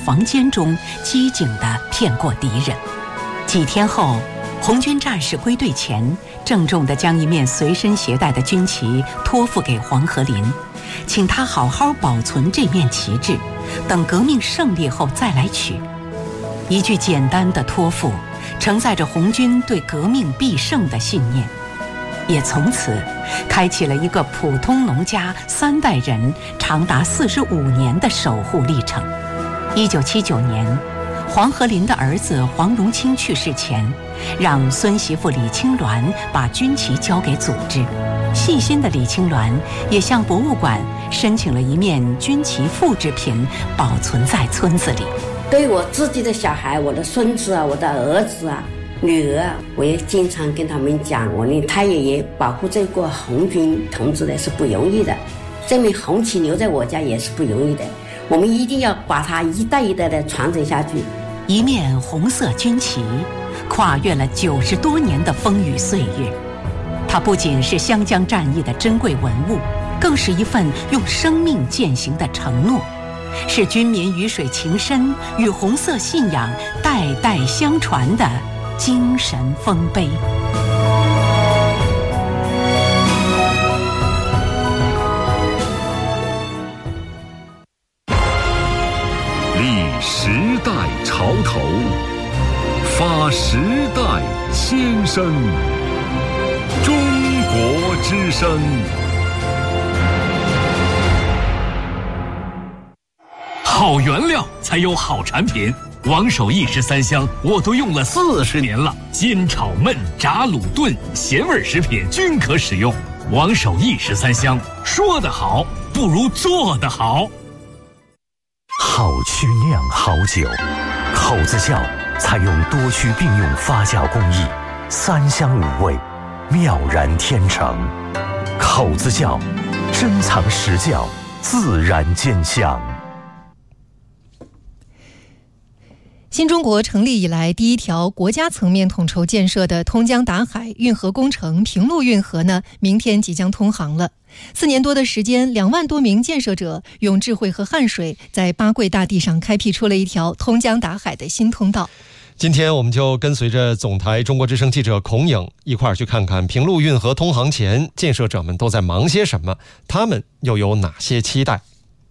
房间中机警地骗过敌人。几天后，红军战士归队前，郑重地将一面随身携带的军旗托付给黄河林，请他好好保存这面旗帜，等革命胜利后再来取。一句简单的托付，承载着红军对革命必胜的信念，也从此开启了一个普通农家3代人长达45年的守护历程。1979年，黄河林的儿子黄荣清去世前，让孙媳妇李青鸾把军旗交给组织。细心的李青鸾也向博物馆申请了一面军旗复制品，保存在村子里。 对我自己的小孩，我的孙子啊，我的儿子啊，女儿啊，我也经常跟他们讲，我的太爷爷保护这个红军同志的是不容易的，这面红旗留在我家也是不容易的，我们一定要把它一代一代的传承下去。 一面红色军旗，跨越了90多年的风雨岁月。它不仅是湘江战役的珍贵文物，更是一份用生命践行的承诺，是军民鱼水情深与红色信仰代代相传的精神丰碑。 立时代潮头，发时代先声。中国之声。 好原料才有好产品，王守义13香我都用了40年了，煎炒焖炸卤炖咸味食品均可使用。王守义13香，说得好不如做得好。 好曲酿好酒，口子窖采用多区并用发酵工艺，3香5味，妙然天成。口子窖珍藏实窖，自然见香。 新中国成立以来第一条国家层面统筹建设的通江达海运河工程平陆运河呢，明天即将通航了。4年多的时间，2万多名建设者用智慧和汗水，在八桂大地上开辟出了一条通江达海的新通道。 今天我们就跟随着总台中国之声记者孔颖一块儿去看看平陆运河通航前建设者们都在忙些什么，他们又有哪些期待。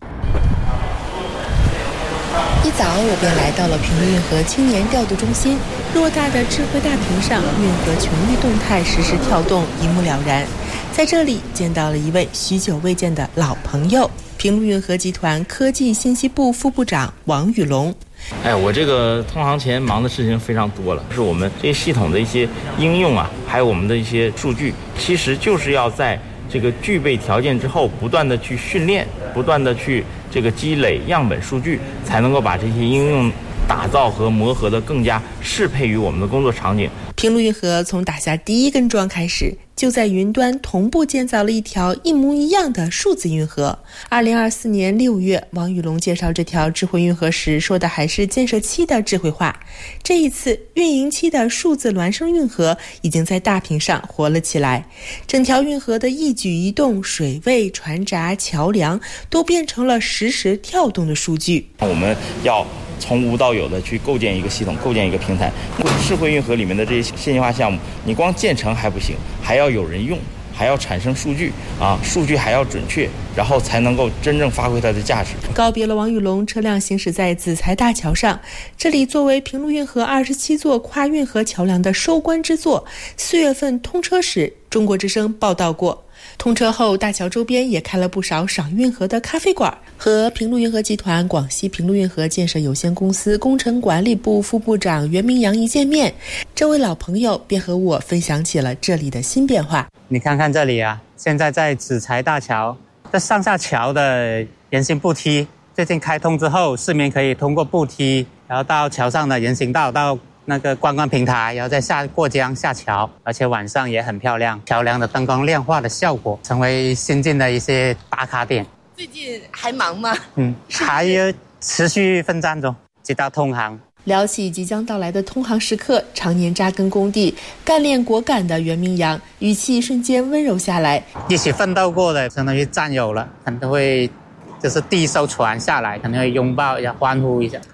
一早我便来到了平陆运河青年调度中心，偌大的智慧大屏上，运河全域动态实时跳动，一目了然。在这里见到了一位许久未见的老朋友，平陆运河集团科技信息部副部长王宇龙。 我这个通航前忙的事情非常多了，是我们这些系统的一些应用啊，还有我们的一些数据，其实就是要在这个具备条件之后，不断的去训练，不断的去这个积累样本数据，才能够把这些应用打造和磨合的更加适配于我们的工作场景。 平陆运河从打下第一根桩开始，就在云端同步建造了一条一模一样的数字运河。2024年6月，王宇龙介绍这条智慧运河时说的还是建设期的智慧化。这一次运营期的数字孪生运河已经在大屏上活了起来，整条运河的一举一动、水位、船闸、桥梁都变成了实时跳动的数据。 我们要从无到有的去构建一个系统，构建一个平台。智慧运河里面的这些线性化项目，你光建成还不行，还要有人用，还要产生数据啊，数据还要准确，然后才能够真正发挥它的价值。 告别了王宇龙，车辆行驶在子材大桥上，这里作为平陆运河27座跨运河桥梁的收官之作，4月份通车时，中国之声报道过。通车后，大桥周边也开了不少赏运河的咖啡馆。和平陆运河集团广西平陆运河建设有限公司工程管理部副部长袁明阳一见面，这位老朋友便和我分享起了这里的新变化。 你看看这里啊，现在在子材大桥，这上下桥的人行步梯最近开通之后，市民可以通过步梯，然后到桥上的人行道，到那个观光平台，然后再过江下桥，而且晚上也很漂亮，桥梁的灯光亮化的效果成为新进的一些打卡点。 最近还忙吗？ 还持续奋战中，直到通航。 聊起即将到来的通航时刻，常年扎根工地、干练果敢的袁明阳语气瞬间温柔下来。 一起奋斗过的相当于战友了，可能会就是第一艘船下来，可能会拥抱一下，欢呼一下。